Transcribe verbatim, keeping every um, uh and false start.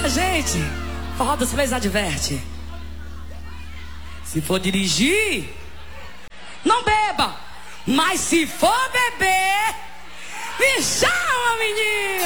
Gente, Forró dos Três adverte: se for dirigir, não beba. Mas se for beber, me chama, menino.